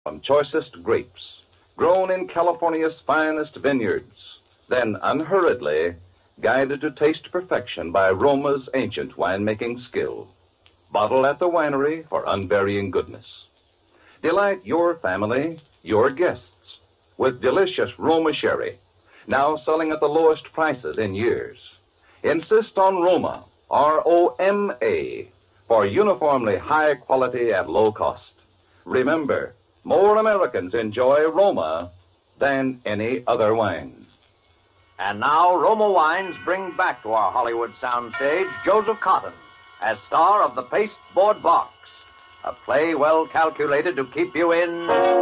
from choicest grapes, grown in California's finest vineyards, then unhurriedly guided to taste perfection by Roma's ancient winemaking skill. Bottled at the winery for unvarying goodness. Delight your family, your guests, with delicious Roma sherry, now selling at the lowest prices in years. Insist on Roma, R-O-M-A, for uniformly high quality at low cost. Remember, more Americans enjoy Roma than any other wine. And now, Roma Wines bring back to our Hollywood soundstage Joseph Cotton as star of The Pasteboard Box, a play well calculated to keep you in